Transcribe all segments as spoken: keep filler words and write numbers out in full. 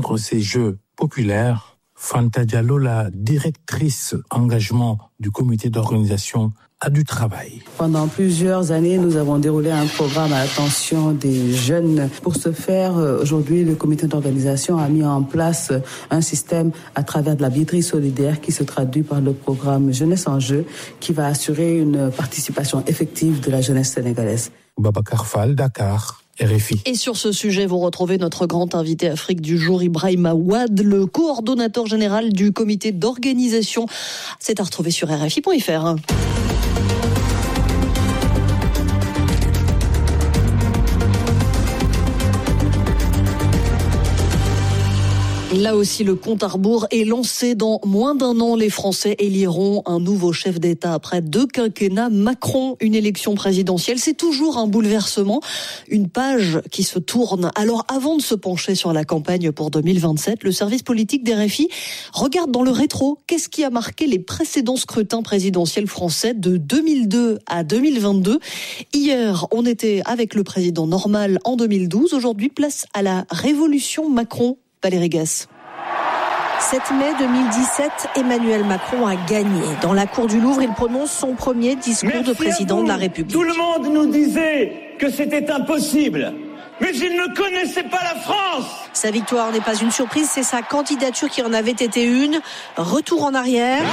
contre ces jeux populaires, Fanta Diallo, la directrice engagement du comité d'organisation, a du travail. Pendant plusieurs années, nous avons déroulé un programme à l'attention des jeunes. Pour ce faire, aujourd'hui, le comité d'organisation a mis en place un système à travers de la billetterie solidaire qui se traduit par le programme Jeunesse en jeu, qui va assurer une participation effective de la jeunesse sénégalaise. Babacar Fall, Dakar, R F I. Et sur ce sujet, vous retrouvez notre grand invité Afrique du jour, Ibrahima Ouad, le coordonnateur général du comité d'organisation. C'est à retrouver sur R F I point F R. Là aussi, le compte à rebours est lancé. Dans moins d'un an, les Français éliront un nouveau chef d'État après deux quinquennats. Macron, une élection présidentielle, c'est toujours un bouleversement, une page qui se tourne. Alors, avant de se pencher sur la campagne pour deux mille vingt-sept, le service politique d'R F I regarde dans le rétro. Qu'est-ce qui a marqué les précédents scrutins présidentiels français de deux mille deux à deux mille vingt-deux? Hier, on était avec le président normal en deux mille douze. Aujourd'hui, place à la révolution Macron. Valérie Gasse. sept mai deux mille dix-sept, Emmanuel Macron a gagné. Dans la cour du Louvre, il prononce son premier discours Merci de président de la République. Tout le monde nous disait que c'était impossible, mais il ne connaissait pas la France. Sa victoire n'est pas une surprise, c'est sa candidature qui en avait été une. Retour en arrière.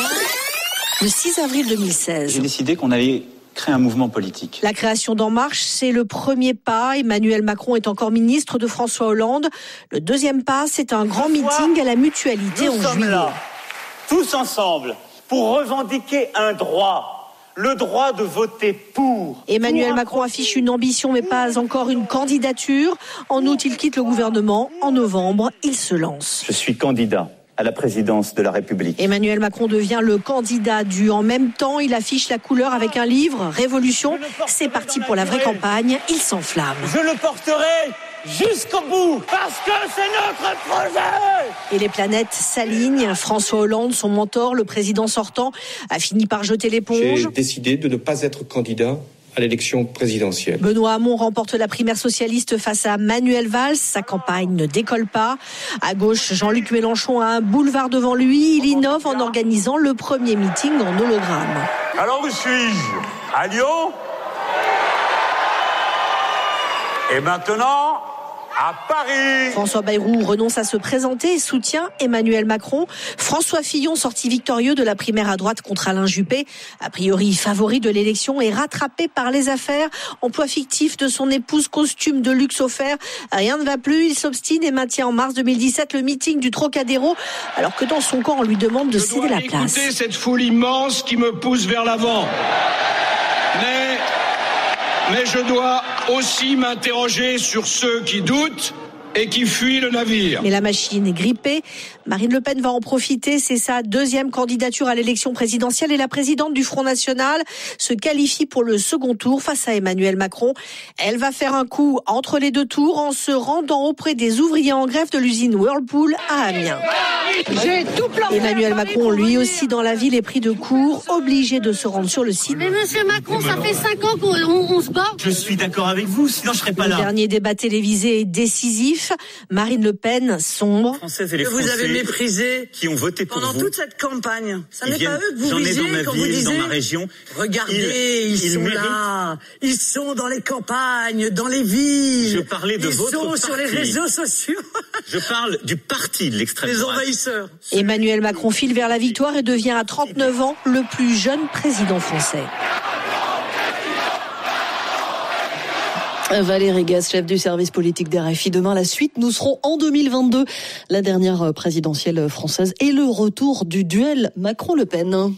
Le six avril deux mille seize. J'ai décidé qu'on allait créer un mouvement politique. La création d'En Marche, c'est le premier pas. Emmanuel Macron est encore ministre de François Hollande. Le deuxième pas, c'est un grand meeting à la Mutualité en juillet. Nous sommes là, tous ensemble, pour revendiquer un droit. Le droit de voter pour. Emmanuel pour Macron affiche une ambition, mais pas encore une candidature. En août, il quitte le gouvernement. En novembre, il se lance. Je suis candidat à la présidence de la République. Emmanuel Macron devient le candidat du en même temps. Il affiche la couleur avec un livre, Révolution. C'est parti pour la vraie campagne. Il s'enflamme. Je le porterai jusqu'au bout, parce que c'est notre projet. Et les planètes s'alignent. François Hollande, son mentor, le président sortant, a fini par jeter l'éponge. J'ai décidé de ne pas être candidat à l'élection présidentielle. Benoît Hamon remporte la primaire socialiste face à Manuel Valls. Sa campagne ne décolle pas. À gauche, Jean-Luc Mélenchon a un boulevard devant lui. Il innove en organisant le premier meeting en hologramme. Alors où suis-je? À Lyon? Et maintenant, à Paris. François Bayrou renonce à se présenter et soutient Emmanuel Macron. François Fillon, sorti victorieux de la primaire à droite contre Alain Juppé, a priori favori de l'élection, est rattrapé par les affaires. Emploi fictif de son épouse, costume de luxe offert. Rien ne va plus, il s'obstine et maintient en mars deux mille dix-sept le meeting du Trocadéro, alors que dans son camp, on lui demande de céder la place. Je dois écouter cette foule immense qui me pousse vers l'avant. Mais... Mais je dois aussi m'interroger sur ceux qui doutent et qui fuient le navire. Mais la machine est grippée. Marine Le Pen va en profiter. C'est sa deuxième candidature à l'élection présidentielle et la présidente du Front National se qualifie pour le second tour face à Emmanuel Macron. Elle va faire un coup entre les deux tours en se rendant auprès des ouvriers en grève de l'usine Whirlpool à Amiens. J'ai tout planté. Emmanuel Macron, lui aussi dans la ville, est pris de court, obligé de se rendre sur le site. Mais monsieur Macron, ça fait cinq ans qu'on on se bat. Je suis d'accord avec vous, sinon je serais pas là. Le dernier débat télévisé est décisif. Marine Le Pen sombre. Françaises et les que Français vous avez méprisé qui ont voté pour pendant vous. toute cette campagne. Ça ils n'est pas eux que vous J'en ai visez dans ma quand ville, vous disiez. dans ma région. Regardez, ils, ils, ils sont méritent. là. Ils sont dans les campagnes, dans les villes. Je parlais de ils votre sont parti. Sur les réseaux sociaux. Je parle du parti de l'extrême droite. Les envahisseurs. Emmanuel Macron file vers la victoire et devient à trente-neuf ans le plus jeune président français. Valérie Gasse, chef du service politique d'R F I. Demain, la suite, nous serons en deux mille vingt-deux, la dernière présidentielle française et le retour du duel Macron-Le Pen.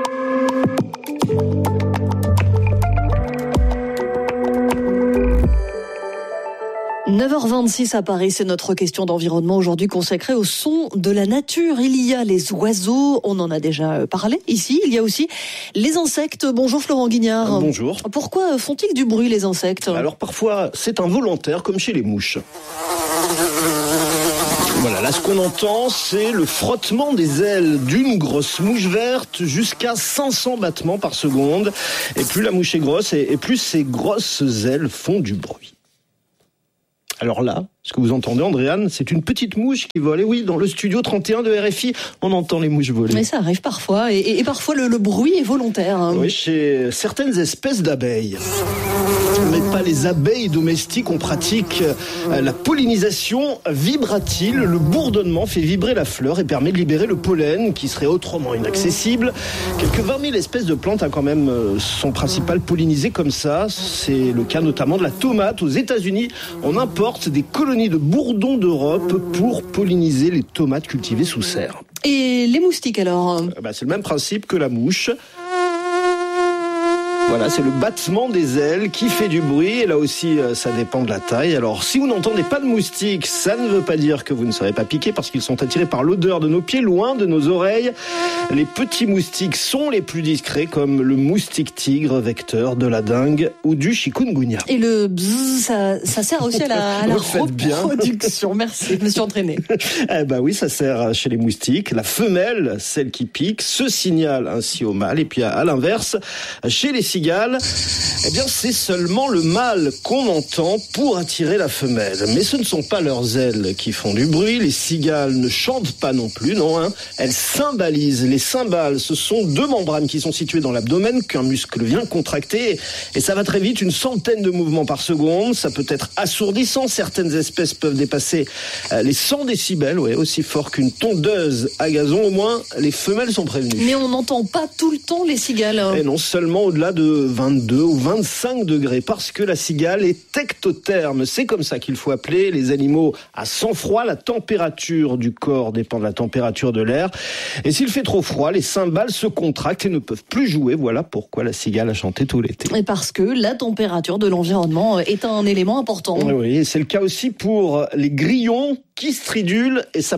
neuf heures vingt-six à Paris, c'est notre question d'environnement aujourd'hui consacrée au son de la nature. Il y a les oiseaux, on en a déjà parlé ici. Il y a aussi les insectes. Bonjour Florent Guignard. Bonjour. Pourquoi font-ils du bruit les insectes ? Alors parfois c'est involontaire comme chez les mouches. Voilà, là ce qu'on entend c'est le frottement des ailes d'une grosse mouche verte jusqu'à cinq cents battements par seconde. Et plus la mouche est grosse et plus ces grosses ailes font du bruit. Alors là, ce que vous entendez, Andréane, c'est une petite mouche qui vole. Et oui, dans le studio trente et un de R F I, on entend les mouches voler. Mais ça arrive parfois, et, et parfois le, le bruit est volontaire. Hein. Oui, chez certaines espèces d'abeilles. Mais pas les abeilles domestiques, on pratique la pollinisation vibratile. Le bourdonnement fait vibrer la fleur et permet de libérer le pollen qui serait autrement inaccessible. Quelques vingt mille espèces de plantes hein, quand même sont principales pollinisées comme ça. C'est le cas notamment de la tomate. Aux États-Unis, on importe des colonies de bourdons d'Europe pour polliniser les tomates cultivées sous serre. Et les moustiques alors ? Bah, c'est le même principe que la mouche. Voilà, c'est le battement des ailes qui fait du bruit. Et là aussi, ça dépend de la taille. Alors, si vous n'entendez pas de moustiques, ça ne veut pas dire que vous ne serez pas piqué parce qu'ils sont attirés par l'odeur de nos pieds, loin de nos oreilles. Les petits moustiques sont les plus discrets, comme le moustique tigre, vecteur de la dengue ou du chikungunya. Et le bzzz, ça, ça sert aussi à la, à la reproduction. Merci, je me suis entraîné. Eh ben oui, ça sert chez les moustiques. La femelle, celle qui pique, se signale ainsi au mâle. Et puis à, à l'inverse, chez les cigales, eh bien, c'est seulement le mâle qu'on entend pour attirer la femelle. Mais ce ne sont pas leurs ailes qui font du bruit. Les cigales ne chantent pas non plus, non, hein. Elles cymbalisent. Les cymbales, ce sont deux membranes qui sont situées dans l'abdomen qu'un muscle vient contracter. Et ça va très vite, une centaine de mouvements par seconde. Ça peut être assourdissant. Certaines espèces peuvent dépasser les cent décibels, ouais, aussi fort qu'une tondeuse à gazon. Au moins, les femelles sont prévenues. Mais on n'entend pas tout le temps les cigales. Hein. Et non, seulement au-delà de vingt-deux ou vingt-cinq degrés, parce que la cigale est ectotherme. C'est comme ça qu'il faut appeler les animaux à sang froid. La température du corps dépend de la température de l'air. Et s'il fait trop froid, les cymbales se contractent et ne peuvent plus jouer. Voilà pourquoi la cigale a chanté tout l'été. Et parce que la température de l'environnement est un élément important. Oui, c'est le cas aussi pour les grillons qui stridulent et ça